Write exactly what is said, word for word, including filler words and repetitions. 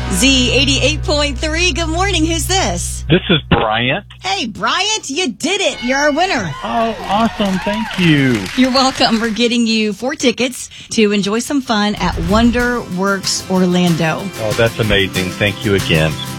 Z eighty-eight point three. Good morning. Who's this? This is Bryant. Hey, Bryant, you did it. You're our winner. Oh, awesome. Thank you. You're welcome. We're getting you four tickets to enjoy some fun at Wonder Works Orlando. Oh, that's amazing. Thank you again.